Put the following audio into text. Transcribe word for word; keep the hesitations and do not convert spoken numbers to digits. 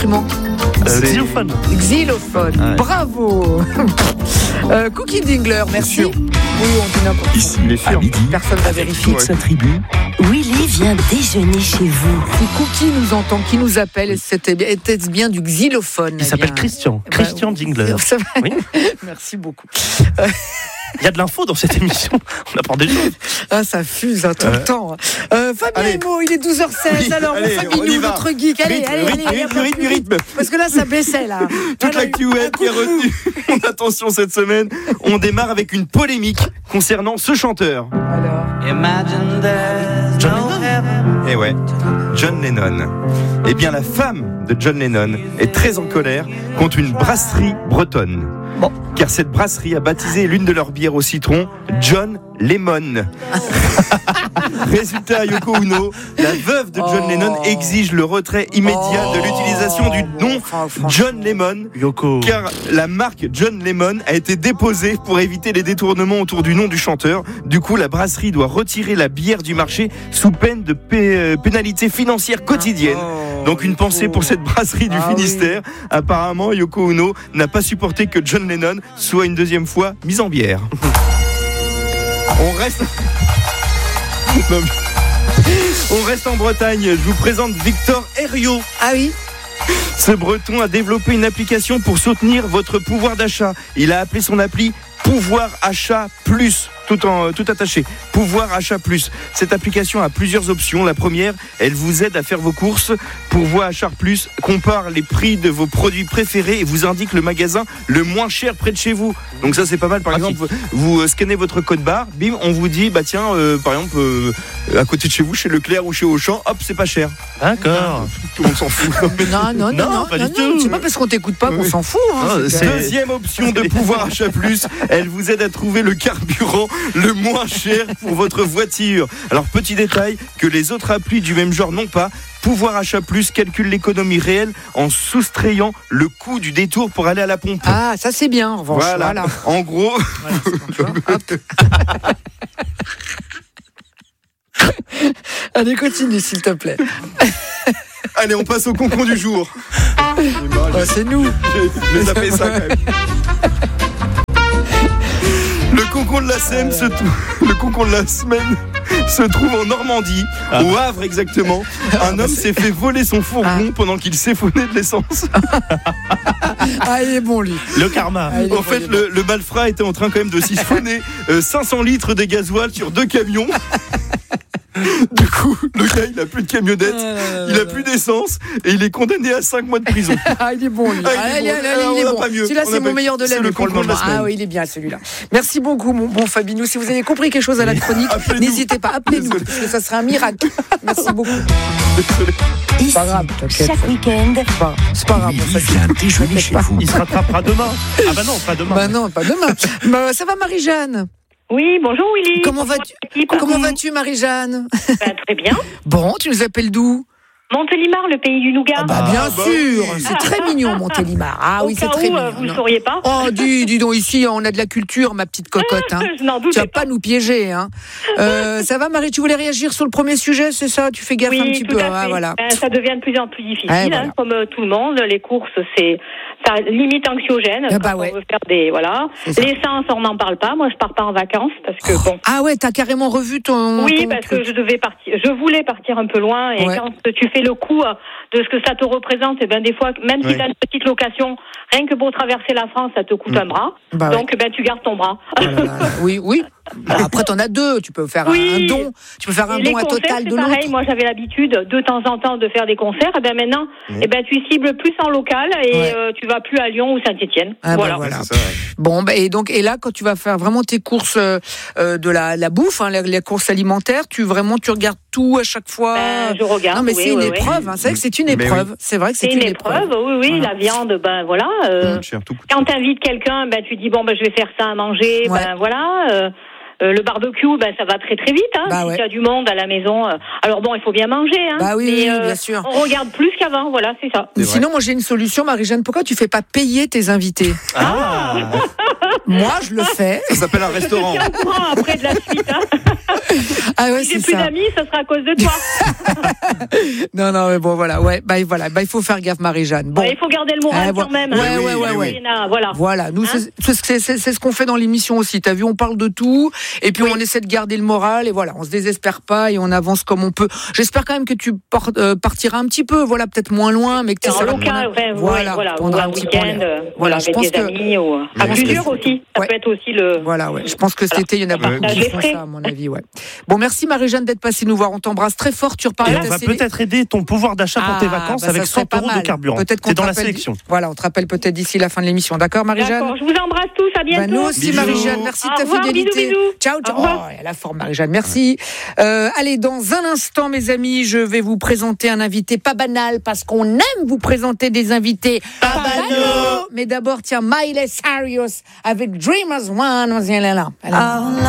instrument? Euh, xylophone. Xylophone, Ah ouais. Bravo. euh, Cookie Dingler, merci. Sûr. Oui, on dit n'importe quoi. Ici, à midi, Personne va vérifier. toute sa tribu. Willy vient déjeuner chez vous. Si Cookie nous entend, qui nous appelle, c'était bien, était-ce bien du xylophone? Il eh s'appelle bien, Christian. bah, Christian Dingler. Ça va. Oui. Merci beaucoup. Il y a de l'info dans cette émission. On apprend des choses. Ah, ça fuse hein, tout le temps. Euh, Fabien Allez. Emo, il est douze heures seize. Oui, Alors, allez, Fabien, on y va. notre geek. Allez, Rythme, allez, rythme, allez, rythme, allez, rythme, rythme. Parce que là, ça baissait, là. Toute Voilà, l'actu un web qui a coucou. retenu mon attention cette semaine. On démarre avec une polémique concernant ce chanteur. Alors, John Lennon. Eh ouais, John Lennon. Eh bien, la femme de John Lennon est très en colère contre une brasserie bretonne. Bon. Car cette brasserie a baptisé l'une de leurs bières au citron John Lemon. Résultat, Yoko Ono, la veuve de John Oh. Lennon exige le retrait immédiat de Oh. l'utilisation du nom Enfin, franchement. John Lemon. Yoko. Car la marque John Lemon a été déposée pour éviter les détournements autour du nom du chanteur. Du coup, la brasserie doit retirer la bière du marché sous peine de pé- euh, pénalité financière quotidienne. Oh. Donc une pensée pour cette brasserie du Ah Finistère. Apparemment, Yoko Ono n'a pas supporté que John Lennon soit une deuxième fois mis en bière. On reste... Non, mais- On reste en Bretagne. Je vous présente Victor Herriot. Ah oui. Ce Breton a développé une application pour soutenir votre pouvoir d'achat. Il a appelé son appli Pouvoir Achat Plus, tout en tout attaché. Pouvoir Achat Plus. Cette application a plusieurs options. La première, elle vous aide à faire vos courses. Pouvoir Achat Plus compare les prix de vos produits préférés et vous indique le magasin le moins cher près de chez vous. Donc ça c'est pas mal. Par Pratique. exemple, vous, vous euh, scannez votre code barre, bim, on vous dit bah tiens, euh, par exemple, euh, à côté de chez vous, chez Leclerc ou chez Auchan, hop, c'est pas cher. D'accord. Tout le monde s'en fout. Non, non, non, Non, non, pas non, du non, tout. c'est pas parce qu'on t'écoute pas qu'on Oui. s'en fout. Hein, Ah, c'est- c'est- Deuxième option de Pouvoir Achat Plus, elle vous aide à trouver le carburant le moins cher pour votre voiture. Alors petit détail que les autres applis du même genre n'ont pas. Pouvoir Achat Plus calcule l'économie réelle en soustrayant le coût du détour pour aller à la pompe. Ah, ça c'est bien, en revanche. Voilà. Voilà. En gros, Voilà, c'est bon, tu vois. Hop. Allez, continue, s'il te plaît. allez, on passe au concours du jour. Ah, c'est nous. J'ai j'ai zappé ça quand même. Le concours de la semaine se trou- le concours de la semaine se trouve en Normandie, Ah. au Havre exactement. Un homme s'est fait voler son fourgon pendant qu'il siphonnait de l'essence. Ah, il est bon, lui. Le karma. Ah, il est En bon, il fait, est bon. le, le malfrat était en train quand même de siphonner euh, cinq cents litres de gasoil sur deux camions. Du coup, le gars, il a plus de camionnette, Ah, là, là, il a là, plus d'essence et il est condamné à cinq mois de prison. Ah, il est bon, lui. Ah, il est Ah, bon. allez, allez, Ah, il est on n'a bon. pas mieux. Celui-là, On c'est n'a mon pas- meilleur de c'est l'année le pour le concours de moment. la semaine. Ah oui, il est bien, celui-là. Merci beaucoup, mon bon Fabinou. Si vous avez compris quelque chose à la chronique, Appelez-nous. n'hésitez pas, appelez-nous, Désolé. parce que ça serait un miracle. Merci beaucoup. Ici, Pas grave, t'inquiète. chaque week-end, C'est pas, c'est pas grave, mon Willy Fabinou. vient déjeuner T'inquiète chez pas. vous. Il se rattrapera demain. Ah bah non, pas demain. Bah non, pas demain. Bah, ça va, Marie-Jeanne? Oui, bonjour Willy. Comment vas-tu équipe Comment vas-tu, Marie-Jeanne? Bah, très bien. Bon, tu nous appelles d'où? Montélimar, le pays du nougat. Bah, bien bah sûr, oui. c'est très mignon, Montélimar. Ah Au oui, c'est cas très où, euh, mignon. vous ne non. sauriez pas. Oh, dis, dis donc, ici, on a de la culture, ma petite cocotte. Hein. Je n'en Tu doutais vas pas nous piéger. Hein. Euh, ça va, Marie? Tu voulais réagir sur le premier sujet, c'est ça? Tu fais gaffe Oui, un petit tout peu. à Ah, fait. voilà. Ben, ça devient de plus en plus difficile, Ouais, voilà. hein, comme euh, tout le monde. Les courses, c'est ça limite anxiogène. Ah bah quand ouais. on veut faire des voilà. C'est ça. L'essence, on n'en parle pas. Moi, je pars pas en vacances parce que bon. Ah ouais, t'as carrément revu ton. Oui, ton parce truc. que je devais partir. Je voulais partir un peu loin et Ouais. quand tu fais le coup euh, de ce que ça te représente, et ben des fois, même si Ouais. tu as une petite location, rien que pour traverser la France, ça te coûte Mm. un bras. Bah ouais. Donc, ben tu gardes ton bras. Oh là là là. Oui, oui. Bon, après, t'en as deux. Tu peux faire un- Oui. un don. Tu peux faire un Et les don à concerts, total c'est de pareil. l'autre. Moi, j'avais l'habitude de temps en temps de faire des concerts. Et ben maintenant, Mmh. eh ben tu cibles plus en local et Ouais. euh, tu vas plus à Lyon ou Saint-Étienne. Ah bah voilà. voilà. C'est ça, ouais. Bon, bah, et donc, et là, quand tu vas faire vraiment tes courses euh, euh, de la, la bouffe, hein, les, les courses alimentaires, tu vraiment, tu regardes tout à chaque fois. Ben, je regarde. non, mais oui, c'est une oui, oui. épreuve. Hein, c'est vrai que c'est une Mais épreuve. C'est vrai que c'est C'est une épreuve. Oui, oui. Voilà. La viande, ben voilà. euh, Mmh, cher, tout coûte. Quand tu invites quelqu'un, ben tu dis bon ben je vais faire ça à manger. Ouais. Ben voilà. euh, Euh, le barbecue, ben, ça va très très vite. Hein, Bah si ouais. tu as du monde à la maison. euh. Alors bon, il faut bien manger. Hein, Bah oui, mais, oui, euh, bien sûr. On regarde plus qu'avant, voilà, c'est ça. Mais C'est sinon, moi, j'ai une solution, Marie-Jeanne. Pourquoi tu fais pas payer tes invités? Ah, Moi, je le fais. Ça s'appelle un restaurant. Je suis au courant après de la suite. Hein. Ah ouais, Si j'ai c'est plus ça. d'amis, ça sera à cause de toi. Non, non, mais bon, voilà. Ouais, bah, voilà. Bah, il faut faire gaffe, Marie-Jeanne. Bon. Ouais, il faut garder le moral Eh, quand vo- même. ouais, hein. ouais, ouais, Oui, ouais. Léna, voilà. Voilà, nous, Hein c'est, c'est, c'est, c'est ce qu'on fait dans l'émission aussi. T'as vu, on parle de tout, et puis on essaie de garder le moral, et voilà, on se désespère pas, et on avance comme on peut. J'espère quand même que tu por- euh, partiras un petit peu, voilà, peut-être moins loin, mais que tu En essaieras de local, prendre un- ouais, voilà, voilà, ou prendre un un petit peu en week-end, l'air. euh, Voilà, voilà, je avec pense des que- amis, ou à pense que plusieurs c'est- aussi. Ça ouais. peut être aussi le. Voilà, ouais. Je pense que cet été, il y en a beaucoup partage qui des font frais. ça, à mon avis, ouais. Bon, merci Marie-Jeanne d'être passée nous voir. On t'embrasse très fort. Tu repars Et à on ta va série- peut-être aider ton pouvoir d'achat pour tes Ah, vacances bah, ça avec serait cent pas euros de mal. carburant. Peut-être qu'on C'est te dans la rappelle- sélection. Voilà, on te rappelle peut-être d'ici la fin de l'émission. D'accord, Marie-Jeanne? D'accord, je vous embrasse tous, à bientôt. Bah, nous aussi, Bisous. Marie-Jeanne. Merci Au de ta revoir, fidélité. bisous, bisous. Ciao, ciao. Au revoir. Oh, elle a la forme, Marie-Jeanne. Merci. Euh, allez, dans un instant, mes amis, je vais vous présenter un invité pas banal parce qu'on aime vous présenter des invités pas, banaux. Mais d'abord, tiens, Miley Cyrus avec Dreamers One. Elle est là. Elle est là.